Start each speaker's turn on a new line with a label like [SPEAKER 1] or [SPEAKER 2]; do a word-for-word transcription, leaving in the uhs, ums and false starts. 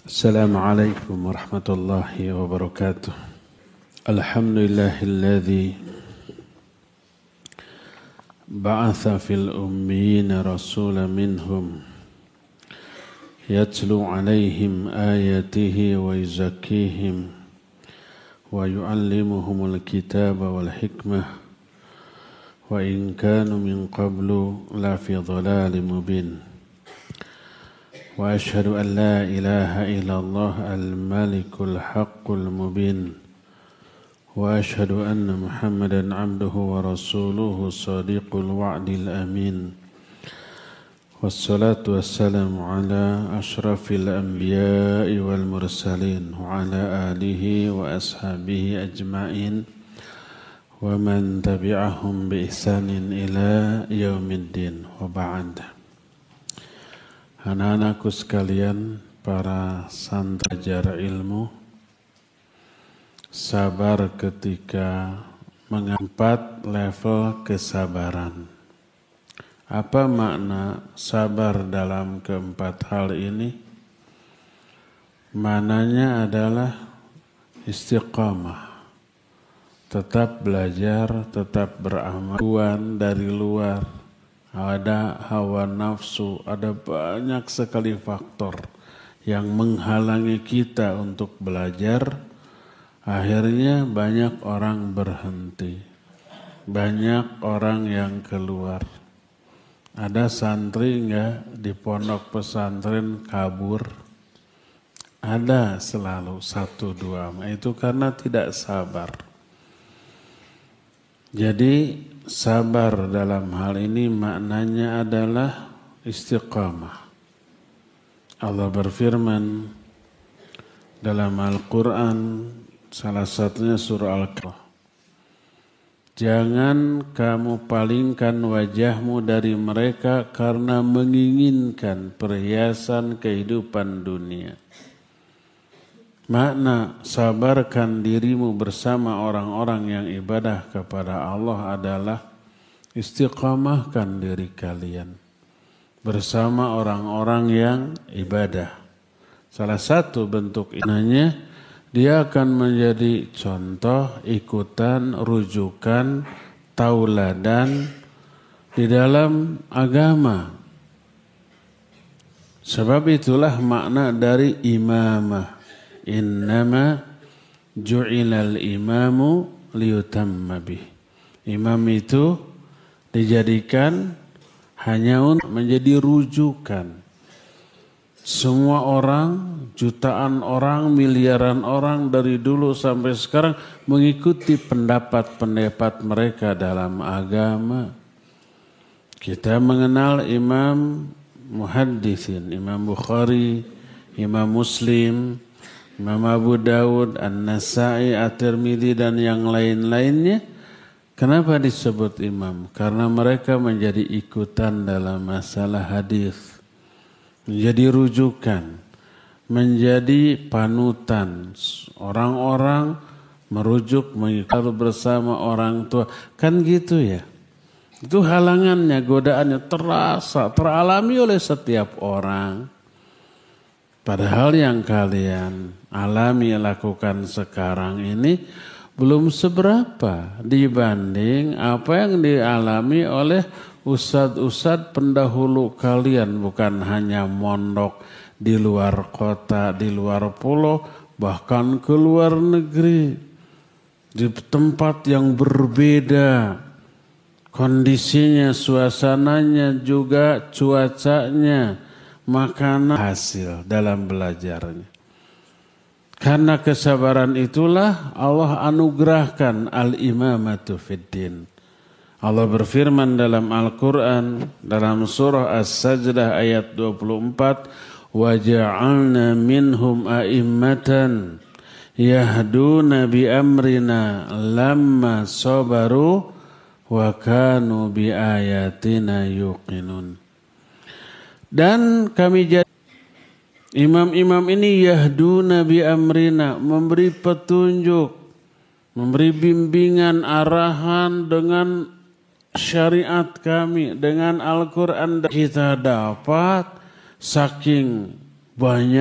[SPEAKER 1] Assalamualaikum warahmatullahi wabarakatuh. Alhamdulillahilladzi ba'atha fil ummiyina rasulan minhum yatlu alaihim ayatihi wa yuzakkihim wa yu'allimuhumul kitaba wal hikmah wa in kanu min qablu la fi dhalalin mubin. Wa ashhadu an la ilaha illallah al-malikul haqqul mubin. Wa ashhadu anna Muhammadan abduhu wa rasuluhu sadiqul wa'dil amin. Wassalatu wassalamu ala ashrafil anbiya'i wal mursalin wa ala alihi wa ashabihi ajma'in wa man tabi'ahum bi ihsanin ila yaumiddin wa ba'd. Anak-anakku sekalian, para santrajar ilmu, sabar ketika mengempat level kesabaran. Apa makna sabar dalam keempat hal ini? Maknanya adalah istiqamah, tetap belajar, tetap beramal dari luar. Ada hawa nafsu, ada banyak sekali faktor yang menghalangi kita untuk belajar. Akhirnya banyak orang berhenti, banyak orang yang keluar. Ada santri enggak di pondok pesantren kabur? Ada selalu satu dua, itu karena tidak sabar. Jadi sabar dalam hal ini maknanya adalah istiqamah. Allah berfirman dalam Al-Quran, salah satunya surah Al-Kahf. Jangan kamu palingkan wajahmu dari mereka karena menginginkan perhiasan kehidupan dunia. Makna sabarkan dirimu bersama orang-orang yang ibadah kepada Allah adalah istiqamahkan diri kalian bersama orang-orang yang ibadah. Salah satu bentuk inanya, dia akan menjadi contoh, ikutan, rujukan, tauladan di dalam agama. Sebab itulah makna dari imamah. Innama ju'ilal imamu liyutamma bih. Imam itu dijadikan hanya untuk menjadi rujukan. Semua orang, jutaan orang, miliaran orang dari dulu sampai sekarang mengikuti pendapat-pendapat mereka dalam agama. Kita mengenal Imam Muhaddisin, Imam Bukhari, Imam Muslim, Imam Abu Dawud, An-Nasai, At-Tirmidzi dan yang lain-lainnya. Kenapa disebut imam? Karena mereka menjadi ikutan dalam masalah hadis, menjadi rujukan, menjadi panutan. Orang-orang merujuk mengikuti bersama orang tua. Kan gitu ya. Itu halangannya, godaannya terasa, teralami oleh setiap orang. Padahal yang kalian alami lakukan sekarang ini belum seberapa dibanding apa yang dialami oleh ustadz-ustadz pendahulu kalian. Bukan hanya mondok di luar kota, di luar pulau, bahkan ke luar negeri. Di tempat yang berbeda. Kondisinya, suasananya, juga cuacanya. Makanan hasil dalam belajarnya. Karena kesabaran itulah Allah anugerahkan al-imamatu fiddin. Allah berfirman dalam Al-Quran, dalam surah As-Sajdah ayat dua puluh empat, وَجَعَلْنَا مِنْهُمْ أَئِمَّةً يَهْدُونَ بِأَمْرِنَا لَمَّا صَبَرُوا وَكَانُوا بِآيَاتِنَا يُوقِنُونَ. Dan kami jadi imam-imam ini yahduna bi amrina, memberi petunjuk, memberi bimbingan, arahan dengan syariat kami, dengan Al-Quran. Kita dapat saking banyak